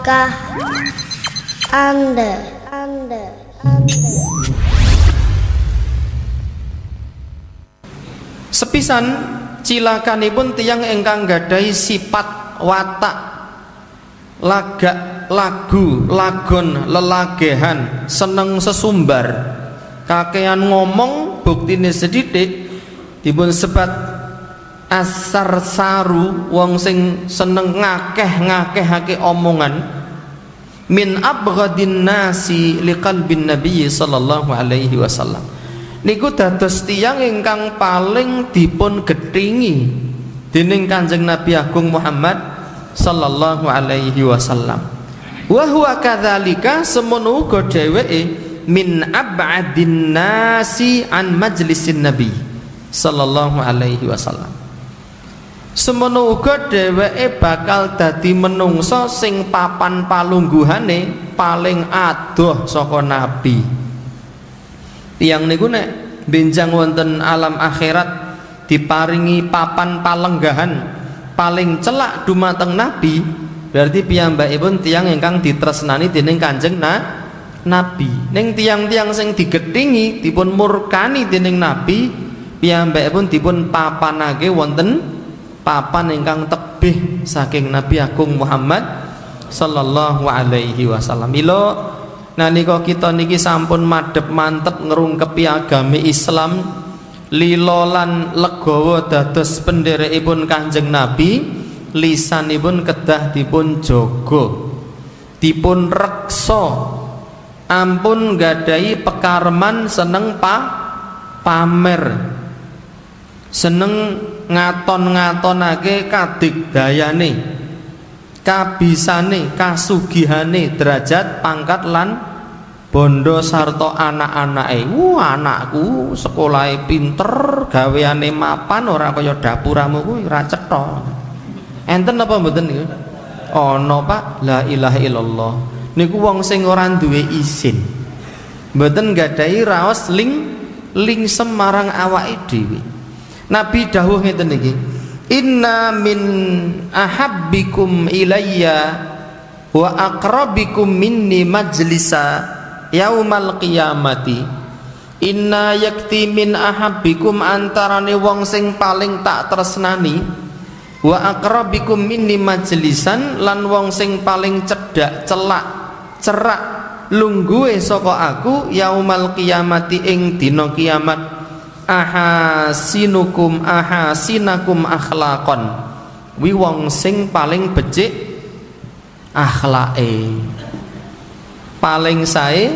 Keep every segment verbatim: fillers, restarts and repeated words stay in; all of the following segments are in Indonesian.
Kah Anda Anda Anda sepisan cilakanipun tiyang ingkang gadhahi sifat watak lagak lagu lagon lelagehan seneng sesumbar kakean ngomong buktine sedidik dipun sebat asar saru wong sing seneng ngakeh-ngakehake omongan min abghadin nasi liqalbin nabiy sallallahu alaihi wasallam niku dados tiyang ingkang paling dipun gethingi dening Kanjeng Nabi Agung Muhammad sallallahu alaihi wasallam wa huwa kadzalika semono uga dheweke min ab'adin nasi an majlisin nabi sallallahu alaihi wasallam. Semono uga dheweke bakal dadi menungso sing papan palungguhane paling adoh saka nabi. Tiyang niku nek benjang wonten alam akhirat diparingi papan palenggahan paling celak dumateng nabi, berarti piyambakipun tiyang ingkang ditresnani dening Kanjeng na nabi. Ning tiyang-tiyang sing digethingi dipun murkani dening nabi, piyambakipun dipun papanake wonten papan ingkang tebih saking Nabi Agung Muhammad sallallahu alaihi wasallam. Mila nalika kita niki sampun madhep mantep ngrungkepi agami Islam lila lan legawa dados penderekipun Kanjeng Nabi, lisanipun kedah dipun jaga dipun reksa ampun gadahi pekareman seneng pa pamer seneng ngaton-ngatonake kadigdayane kabisane kasugihane derajat pangkat lan bondo sarta anak-anake. Wah, anakku sekolahe pinter gaweane mapan ora kaya dapuramu kuwi ora cetha. Enten apa mboten niku? Ana Pak, la ilaha illallah niku wong sing ora duwe izin mboten gadhahi raos ling lingsem marang awake dhewe. Nabi dawuh ngeten niki, inna min ahabbikum ilayya wa aqrabikum minni majlisa yaumal qiyamati. Inna yakti min ahabbikum antarane wong sing paling tak tresnani wa aqrabikum minni majlisan lan wong sing paling cedhak celak cerak lungguhe saka aku yaumal qiyamati ing dina kiamat ahasinukum ahasinakum akhlaqan wi wong sing paling becik akhlake paling sae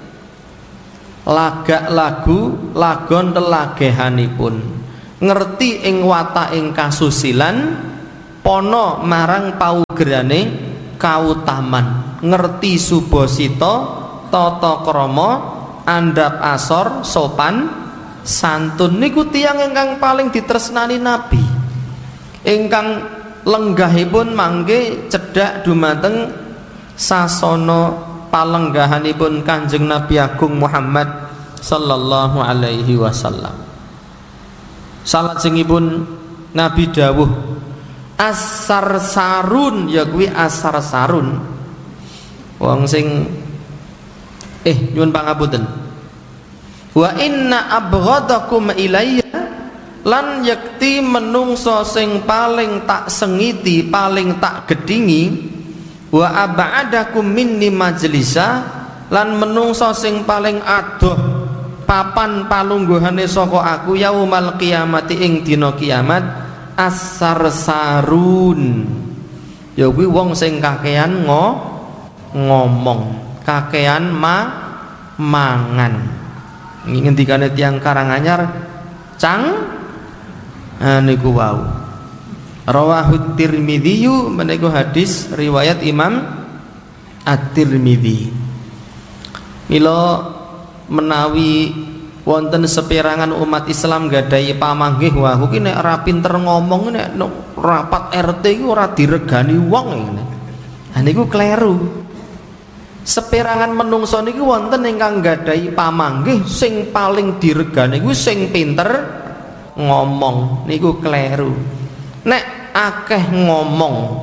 lagak lagu lagon lelagehanipun ngerti ing wataking kasusilan pono marang paugerane kautaman ngerti subasita tata krama andhap asor sopan santun niku tiyang ingkang paling ditresnani nabi ingkang lenggahipun mangke cedhak dumateng sasana palenggahanipun Kanjeng Nabi Agung Muhammad sallallahu alaihi wasallam. Salajengipun Nabi dawuh asar sarun ya kuwi asar sarun wong sing eh nyuwun pangapunten. Wa inna abghadakum ilayya lan yakti menungso sing paling tak sengiti paling tak gedhingi wa ab'adakum minni majlisa lan menungso sing paling adoh papan palungguhane saka aku yaumal qiyamati ing dina kiamat asar sarun ya kuwi wong sing kakean ngo ngomong kakean ma mangan ngendikane tiyang Karanganyar cang ah, niku wau rawahu Tirmidzi menika hadis riwayat Imam At-Tirmidzi. Mila menawi wonten seperangan umat Islam gadahi pamanggih wah kuwi nek ora pinter ngomong nek rapat R T iku ora diregani wong ngene. Ha niku kleru. Seperangan menungso niki wonten ingkang gadahi pamanggih sing paling diregani kuwi sing pinter ngomong niku kleru. Nek akeh ngomong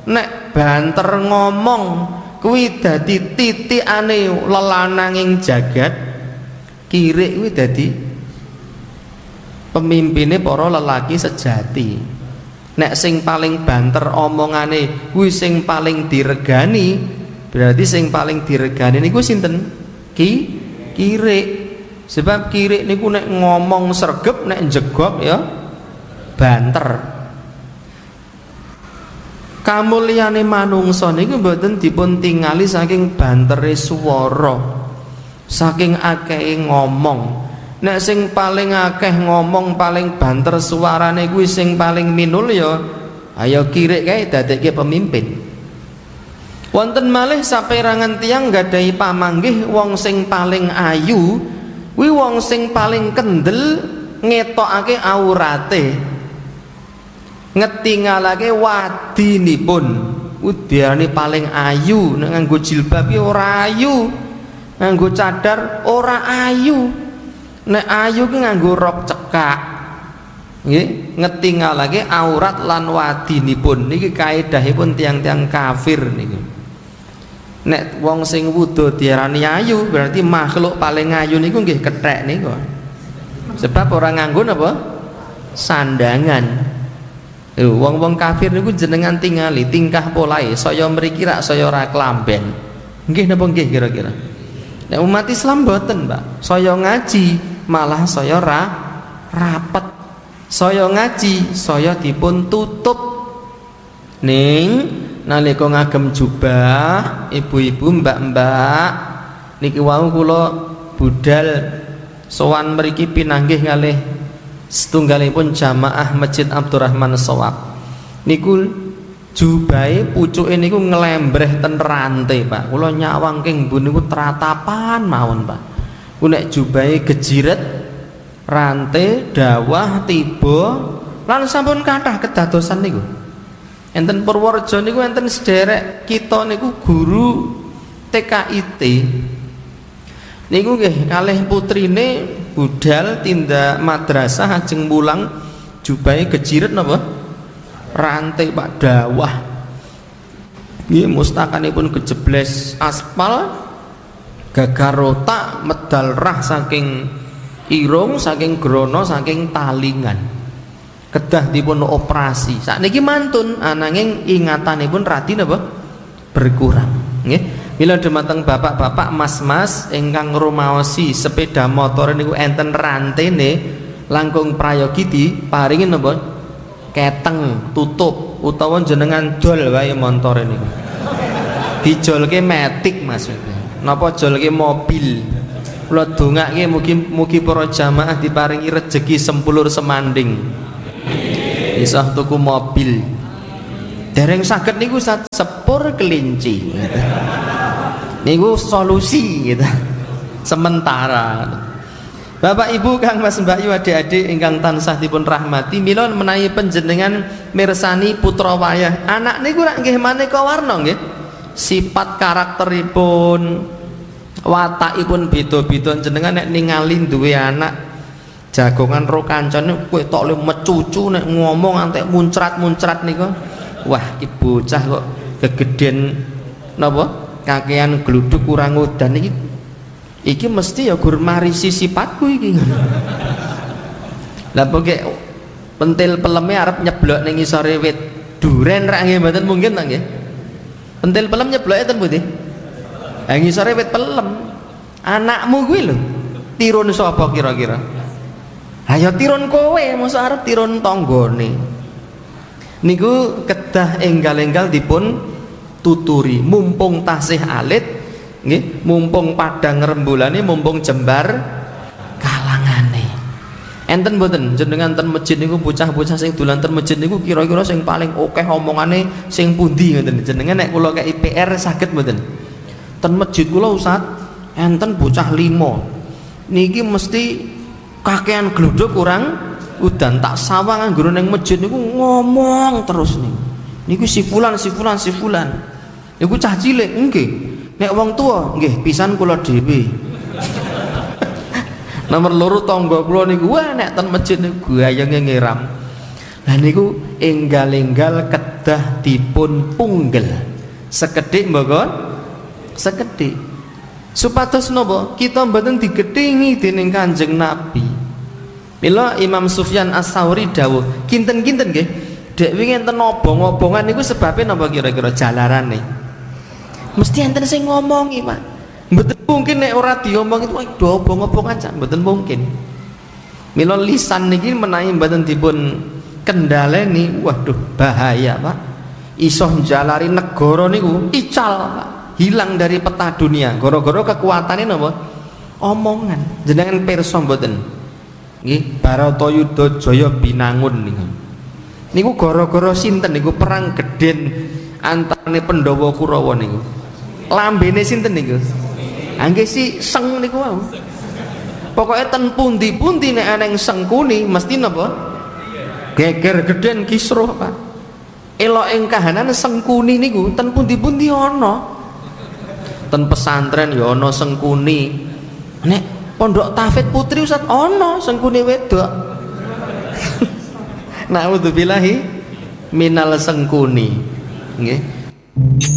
nek banter ngomong kuwi dadi titikane lelananging jagat, kirik kuwi dadi pemimpine para lelaki sejati. Nek sing paling banter omongane kuwi sing paling diregani, berarti sing paling diregani niku sinten? Ki kirik. Sebab kirik niku nek ngomong sregep, nek njegok ya banter. Kamulyane manungsa niku mboten dipun tingali saking bantere swara, saking akehe ngomong. Nek sing paling akeh ngomong, paling banter suarane kuwi sing paling minul ya ayo kirik kae dadekke pemimpin. Wonten malih saperangan tiyang gadahi pamanggih wong sing paling ayu kuwi wong sing paling kendel ngetokake aurate, ngetingalake wadinipun. Udiane paling ayu, nek nganggo jilbab ya ora ayu, nganggo cadar ora ayu, nek ayu ki nganggo rok cekak, nggih, ngetingalake aurat lan wadinipun. Niki kaedahipun tiang-tiang kafir niki. Nek wong sing wudo diarani ayu, berarti makhluk paling ayu niku nggih kethek niku. Sebab ora nganggo napa? Sandangan. Wong-wong kafir niku jenengan tingali tingkah polahe saya mriki rak saya ora klamben. Nggih napa nggih kira-kira? Nek umat Islam mboten, Mbak. Saya ngaji malah saya ra rapet. Saya ngaji saya dipun tutup. Ning nalika ngagem jubah, ibu-ibu, mbak-mbak niki wau kula budal sowan mriki pinanggih kalih setunggalipun jamaah Masjid Abdurrahman Shawab. Niku jubahe pucuke niku nglembreh ten rantai, Pak. Kula nyawang king mbun niku tratapan mawon, Pak. Ku nek jubahe gejiret rantai dawah tiba lan sampun kathah kedadosan niku. Enten Purworejo niku enten sederek kita niku guru T K I T. Niku nggih kalih putrine budal tindak madrasah ajeng mulang jubahe gejiret napa? Rantai Pak dawah. Nggih mustakanipun kejebles aspal gagar otak medal rah saking irung, saking grono, saking talingan. Kedah dipun operasi. Sakniki mantun ananging ingatanipun radi napa? Berkurang. Nggih. Mila dumateng bapak-bapak, mas-mas ingkang rumaosi sepeda motor niku enten rantene langkung prayogi diparingi napa? Keteng, tutup utawa jenengan dol wae montore niku. Dijolke metik maksudnya. Napa jolke mobil? Kula dongake mugi mugi para jamaah diparingi rejeki sempulur semanding. Isa tuku mobil. Dereng saged niku sepur kelinci gitu. Niku solusi gitu. Sementara. Bapak Ibu Kang Mas Mbak Yu adik-adik ingkang tansah dipun rahmati, mila menawi panjenengan mirsani putra wayah anak niku rak nggih maneka warna nggih. Sifat karakteripun, watakipun beda-beda. Jenengan nek ningali duwe anak jagongan ro kancane kowe tok le mecucu nek ngomong antek muncrat-muncrat niku. Wah, iki bocah kok kegeden napa? Kakean gluduk kurang udan iki. Iki mesti ya gur marisi sifatku iki. Lah pokoke pentil peleme arep nyeblok ning ngisore wit duren rak nggih mboten mungkin ta nggih. Pentil pelem nyebloke ten pundi? Ha ngisore wit pelem. Anakmu kuwi lho. Tirun sapa kira-kira? Ha ya tirun kowe, mosok arep tirun tanggane. Niku kedah enggal-enggal dipun tuturi, mumpung tasih alit nggih, mumpung padang rembulane, mumpung jembar kalangane. Enten mboten jenengan ten masjid niku bocah-bocah sing dolan ten masjid niku kira-kira sing paling akeh omongane sing pundi ngoten. Jenengan nek kula kei P R saged mboten? Ten masjid kula Ustaz enten bocah lima. Niki mesti kakean gluduk kurang udan, tak sawang anggere ning masjid niku ngomong terus niku. Niku si fulan si fulan si fulan. Niku cah cilik nggih. Nek wong tua nggih pisan kula dhewe. Nomor loro tangga kula niku wah nek ten masjid niku gayenge ngiram. Lah niku enggal-enggal kedah dipun punggel sekedhik mboten sekedhik supados napa kita mboten digedhingi dening Kanjeng Nabi. Mila Imam Sufyan As-Tsauri dawuh kinten-kinten nggih dek wingi enten obong-obongan niku sebabe napa kira-kira jalarane mesti enten sing ngomongi Pak. Mboten mungkin nek ora diomong itu do obong-obongan jan mboten mungkin. Mila lisan niki menawi mboten dipun kendhaleni waduh bahaya Pak. Iso njalari negara niku ical Pak. Hilang dari peta dunia gara-gara kekuatane napa? Omongan. Jenengan pirsa mboten? Nggih, Baratayuda Jaya binangun niku. Niku gara-gara sinten niku perang gedhen antarane Pandhawa Kurawa niku. Lambene sinten niku? Angge si Seng niku wau. Pokoke ten pundi-pundi nek ana Sengkuni mesti napa? Geger gedhen kisruh, Pak. Eloke kahanan Sengkuni niku ten pundi-pundi ana. Ten pesantren ya ana Sengkuni. Nek Pondok Tafid Putri Ustaz ana Sengkuni wedok. Na'udzubillahi minal Sengkuni. Nggih.